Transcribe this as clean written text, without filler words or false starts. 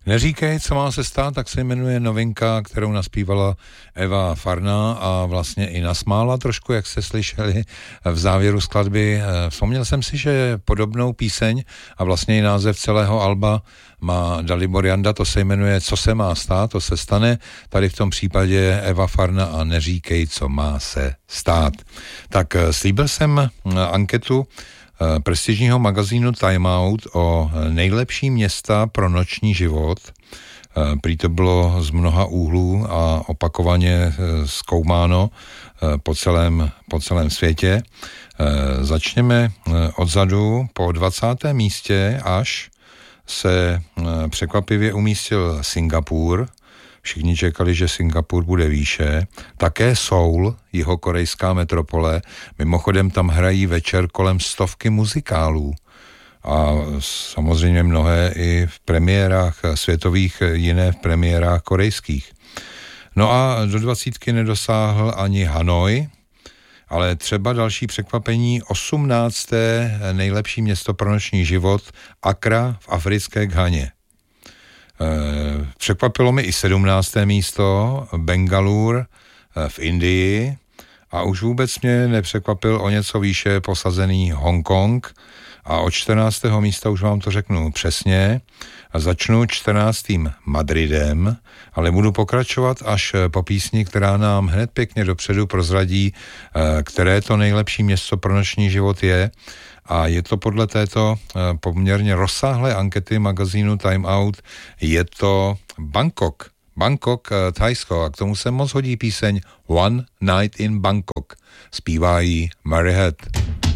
Neříkej, co má se stát, tak se jmenuje novinka, kterou naspívala Eva Farná a vlastně i nasmála trošku, jak jste slyšeli v závěru skladby. Vzpomněl jsem si, že podobnou píseň a vlastně i název celého alba má Dalibor Janda, to se jmenuje Co se má stát, to se stane. Tady v tom případě Eva Farna a Neříkej, co má se stát. Tak slíbil jsem anketu prestižního magazínu Time Out o nejlepší města pro noční život. Prý to bylo z mnoha úhlů a opakovaně zkoumáno po celém světě. Začněme odzadu. Po 20. místě až se překvapivě umístil Singapur. Všichni čekali, že Singapur bude výše. Také Seoul, jihokorejská metropole. Mimochodem tam hrají večer kolem 100 muzikálů. A samozřejmě mnohé i v premiérách světových, jiné v premiérách korejských. No a do 20 nedosáhl ani Hanoj, ale třeba další překvapení, 18. nejlepší město pro noční život, Accra v africké Ghaně. Překvapilo mi i 17. místo, Bangalore v Indii, a už vůbec mě nepřekvapil o něco výše posazený Hongkong, a od 14. místa už vám to řeknu přesně. A začnu 14. Madridem, ale budu pokračovat až po písni, která nám hned pěkně dopředu prozradí, které to nejlepší město pro noční život je. A je to podle této poměrně rozsáhlé ankety magazínu Time Out, je to Bangkok. Bangkok, Thajsko, a k tomu se moc hodí píseň One Night in Bangkok. Zpívá ji Mary Head.